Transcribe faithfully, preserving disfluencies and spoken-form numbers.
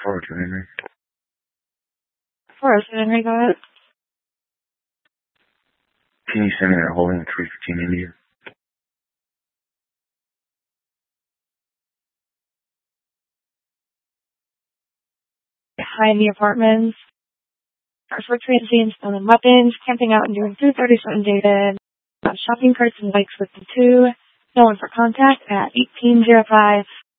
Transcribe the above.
Forward to Henry. four oh two Henry, go ahead. Can you send me that holding three fifteen India? Behind the apartments. Cars for transients, stolen weapons, camping out and doing three thirty-seven dated. Uh, shopping carts and bikes with the two. No one for contact at eighteen oh five